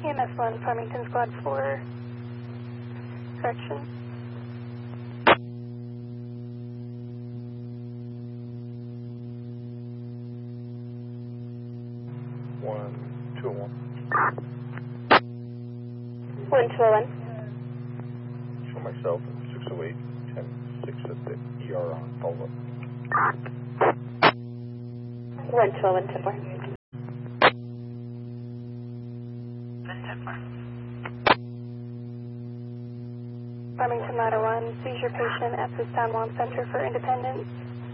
EMS 1, Farmington Squad 4, correction. One, 201. 1201. Show myself at 608, 10-6 at the ER on follow-up. 1201, 10-4. 10-4. Farmington Ladder 1, seizure patient at the San Juan Center for Independence.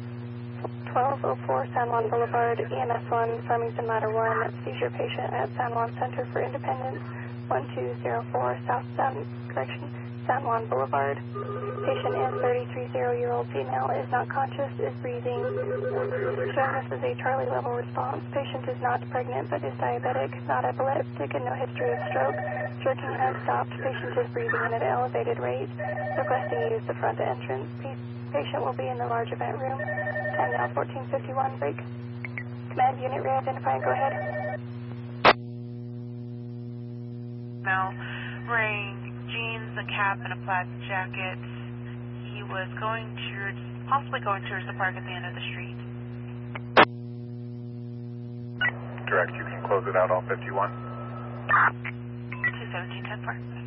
1204 San Juan Boulevard, EMS 1, Farmington Ladder 1, seizure patient at San Juan Center for Independence. 1204 South San Juan Boulevard. Patient is 33-year-old female, is not conscious, is breathing. Showing this is a Charlie level response. Patient is not pregnant but is diabetic, not epileptic, and no history of stroke. Jerking has stopped. Patient is breathing at an elevated rate. Requesting use the front entrance. Patient will be in the large event room. Time now 14:51. Break. Command unit re-identify and go ahead. Now, wearing jeans, a cap, and a plaid jacket. He was possibly going towards the park at the end of the street. Direct, you can close it out on 51. 217, 10-4.